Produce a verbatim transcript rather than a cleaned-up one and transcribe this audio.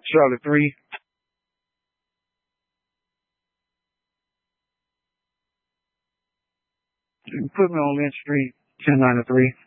Charlotte three. Put me on Lynch Street, ten ninety-three.